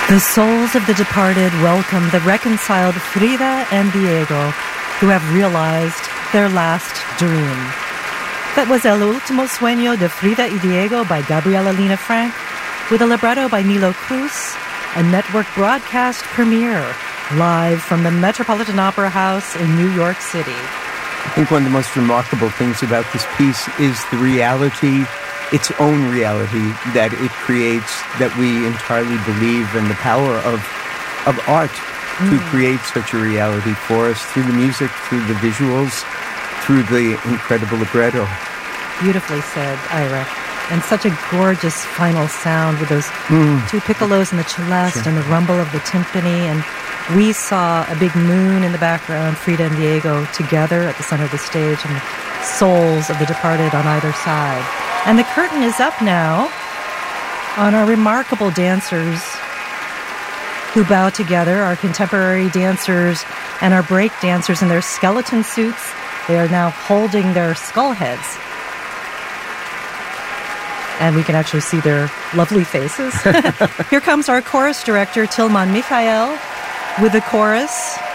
The souls of the departed welcome the reconciled Frida and Diego, who have realized their last dream. That was El Último Sueño de Frida y Diego by Gabriela Lina Frank, with a libretto by Nilo Cruz, a network broadcast premiere, live from the Metropolitan Opera House in New York City. I think one of the most remarkable things about this piece is the reality, its own reality that it creates, that we entirely believe in the power of art to create such a reality for us through the music, through the visuals, through the incredible libretto. Beautifully said, Ira. And such a gorgeous final sound with those two piccolos and the celeste and the rumble of the timpani. And we saw a big moon in the background, Frida and Diego together at the center of the stage, and the souls of the departed on either side. And the curtain is up now on our remarkable dancers who bow together, our contemporary dancers and our break dancers in their skeleton suits. They are now holding their skull heads. And we can actually see their lovely faces. Here comes our chorus director, Tilman Mikhael, with the chorus.